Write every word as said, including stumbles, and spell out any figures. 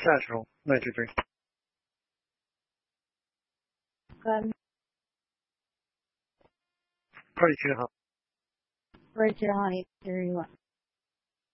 Satchel, ninety-three. Gun. Party two, huh? Right here, honey. There you are.